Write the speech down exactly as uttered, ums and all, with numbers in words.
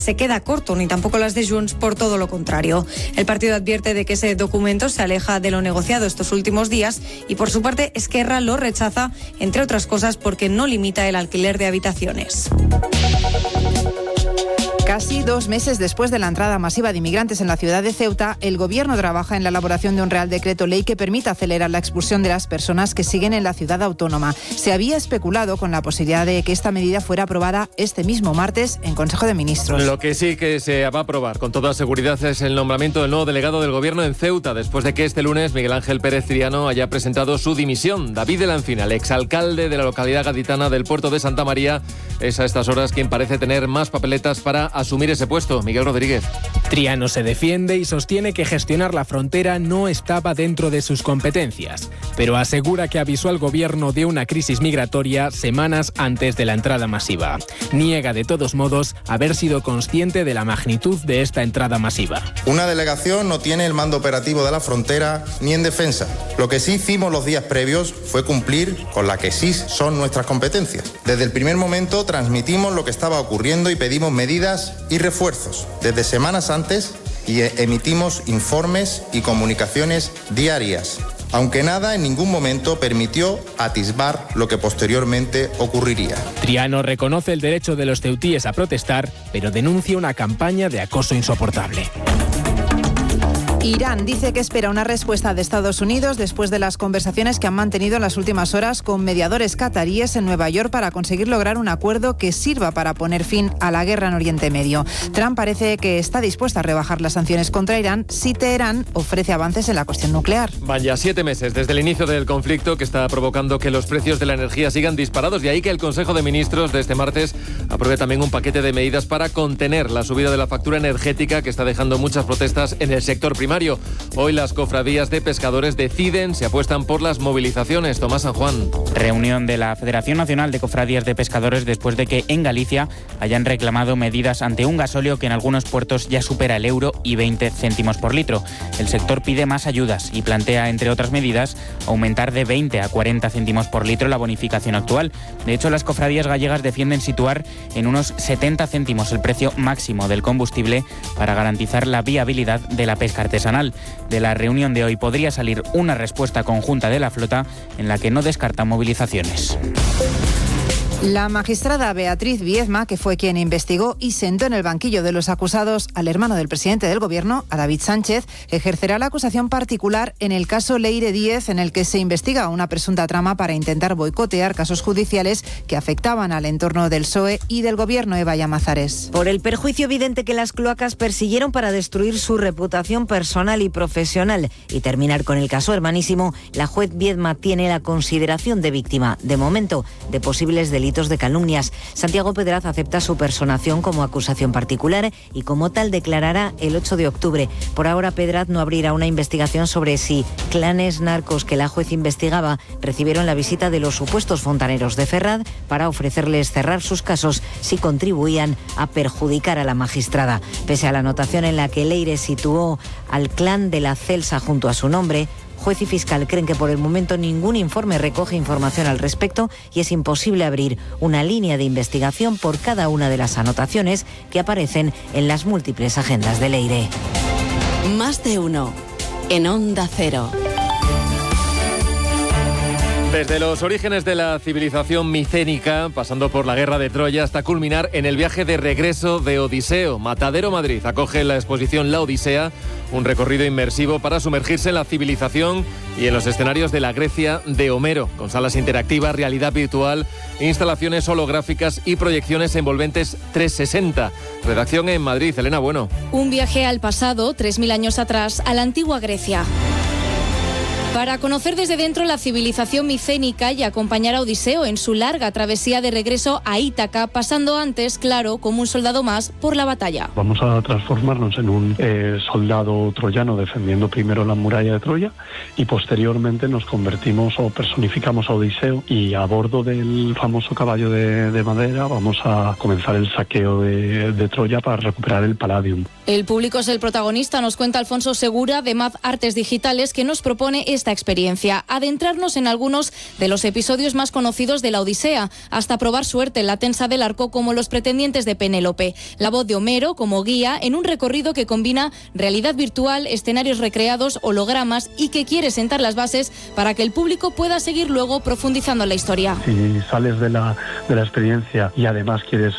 se queda corto, ni tampoco las de Junts, por todo lo contrario. El partido advierte de que ese documento se aleja de lo negociado estos últimos días y, por su parte, Esquerra lo rechaza, entre otras cosas porque no limita el alquiler de habitaciones. Casi dos meses después de la entrada masiva de inmigrantes en la ciudad de Ceuta, el Gobierno trabaja en la elaboración de un Real Decreto Ley que permita acelerar la expulsión de las personas que siguen en la ciudad autónoma. Se había especulado con la posibilidad de que esta medida fuera aprobada este mismo martes en Consejo de Ministros. Lo que sí que se va a aprobar con toda seguridad es el nombramiento del nuevo delegado del Gobierno en Ceuta, después de que este lunes Miguel Ángel Pérez Triano haya presentado su dimisión. David de la Encina, el exalcalde de la localidad gaditana del puerto de Santa María, es a estas horas quien parece tener más papeletas para asumir ese puesto. Miguel Rodríguez. Triano se defiende y sostiene que gestionar la frontera no estaba dentro de sus competencias, pero asegura que avisó al gobierno de una crisis migratoria semanas antes de la entrada masiva. Niega de todos modos haber sido consciente de la magnitud de esta entrada masiva. Una delegación no tiene el mando operativo de la frontera ni en defensa. Lo que sí hicimos los días previos fue cumplir con la que sí son nuestras competencias. Desde el primer momento transmitimos lo que estaba ocurriendo y pedimos medidas y refuerzos desde semanas antes y emitimos informes y comunicaciones diarias, aunque nada en ningún momento permitió atisbar lo que posteriormente ocurriría. Triano reconoce el derecho de los ceutíes a protestar, pero denuncia una campaña de acoso insoportable. Irán dice que espera una respuesta de Estados Unidos después de las conversaciones que han mantenido en las últimas horas con mediadores cataríes en Nueva York para conseguir lograr un acuerdo que sirva para poner fin a la guerra en Oriente Medio. Trump parece que está dispuesto a rebajar las sanciones contra Irán si Teherán ofrece avances en la cuestión nuclear. Van ya siete meses desde el inicio del conflicto que está provocando que los precios de la energía sigan disparados, y ahí que el Consejo de Ministros de este martes apruebe también un paquete de medidas para contener la subida de la factura energética que está dejando muchas protestas en el sector primario. Hoy las cofradías de pescadores deciden si apuestan por las movilizaciones. Tomás San Juan. Reunión de la Federación Nacional de Cofradías de Pescadores después de que en Galicia hayan reclamado medidas ante un gasóleo que en algunos puertos ya supera el euro y veinte céntimos por litro. El sector pide más ayudas y plantea, entre otras medidas, aumentar de veinte a cuarenta céntimos por litro la bonificación actual. De hecho, las cofradías gallegas defienden situar en unos setenta céntimos el precio máximo del combustible para garantizar la viabilidad de la pesca artesanal. De la reunión de hoy podría salir una respuesta conjunta de la flota en la que no descarta movilizaciones. La magistrada Beatriz Viezma, que fue quien investigó y sentó en el banquillo de los acusados al hermano del presidente del Gobierno, a David Sánchez, ejercerá la acusación particular en el caso Leire Díez, en el que se investiga una presunta trama para intentar boicotear casos judiciales que afectaban al entorno del P S O E y del Gobierno. Eva Llamazares. Por el perjuicio evidente que las cloacas persiguieron para destruir su reputación personal y profesional y terminar con el caso hermanísimo, la juez Viezma tiene la consideración de víctima, de momento, de posibles delitos de calumnias. Santiago Pedraz acepta su personación como acusación particular y como tal declarará el ocho de octubre. Por ahora, Pedraz no abrirá una investigación sobre si clanes narcos que la juez investigaba recibieron la visita de los supuestos fontaneros de Ferraz para ofrecerles cerrar sus casos si contribuían a perjudicar a la magistrada. Pese a la anotación en la que Leire situó al clan de la Celsa junto a su nombre, juez y fiscal creen que por el momento ningún informe recoge información al respecto y es imposible abrir una línea de investigación por cada una de las anotaciones que aparecen en las múltiples agendas de Leire. Más de uno en Onda Cero. Desde los orígenes de la civilización micénica, pasando por la guerra de Troya, hasta culminar en el viaje de regreso de Odiseo. Matadero Madrid acoge la exposición La Odisea, un recorrido inmersivo para sumergirse en la civilización y en los escenarios de la Grecia de Homero, con salas interactivas, realidad virtual, instalaciones holográficas y proyecciones envolventes trescientos sesenta. Redacción en Madrid, Elena Bueno. Un viaje al pasado, tres mil años atrás, a la antigua Grecia. Para conocer desde dentro la civilización micénica y acompañar a Odiseo en su larga travesía de regreso a Ítaca, pasando antes, claro, como un soldado más, por la batalla. Vamos a transformarnos en un eh, soldado troyano defendiendo primero la muralla de Troya y posteriormente nos convertimos o personificamos a Odiseo y a bordo del famoso caballo de, de madera vamos a comenzar el saqueo de, de Troya para recuperar el Palladium. El público es el protagonista, nos cuenta Alfonso Segura de Mad Artes Digitales, que nos propone ese esta experiencia, adentrarnos en algunos de los episodios más conocidos de la Odisea, hasta probar suerte en la tensa del arco como los pretendientes de Penélope, la voz de Homero como guía en un recorrido que combina realidad virtual, escenarios recreados, hologramas y que quiere sentar las bases para que el público pueda seguir luego profundizando en la historia. Si sales de la, de la experiencia y además quieres